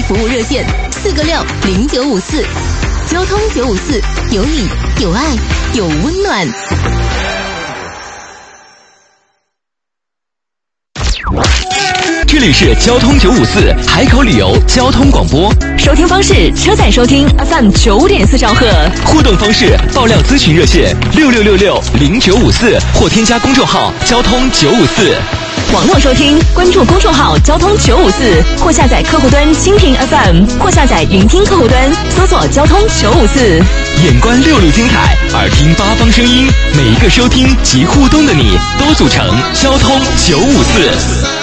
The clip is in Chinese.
服务热线4个60954，交通954，有你有爱有温暖。 这里是交通954海口旅游交通广播， 收听方式：车载收听 FM 9.4兆赫， 互动方式：爆料咨询热线66660954或添加公众号交通954。 网络收听，关注公众号交通954或下载客户端蜻蜓 FM 或下载云听客户端，搜索交通954。 眼观六路精彩，耳听八方声音，每一个收听及互动的你，都组成交通954。